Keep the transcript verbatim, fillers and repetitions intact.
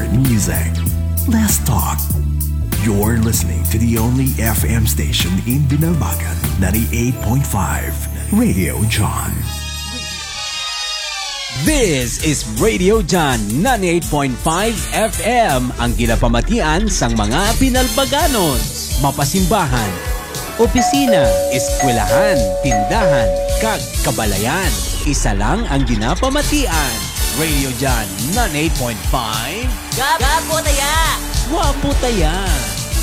more music, less talk. You're listening to the only F M station in Binalbagan, ninety-eight point five, Radio John. This is Radio John ninety-eight point five F M, ang ginapamatian sang mga Binalbaganos. Mapasimbahan, opisina, eskwelahan, tindahan, kag kabalayan. Isa lang ang ginapamatian. Radio John ninety-eight point five. Gapo taya! Wapo taya!